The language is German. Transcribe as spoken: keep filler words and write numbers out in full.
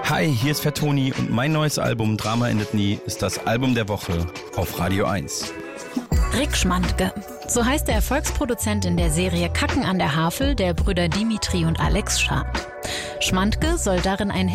Hi, hier ist Fettoni und mein neues Album Drama endet nie ist das Album der Woche auf Radio eins. Rick Schmandke. So heißt der Erfolgsproduzent in der Serie Kacken an der Havel der Brüder Dimitri und Alex Schad. Schmandke soll darin ein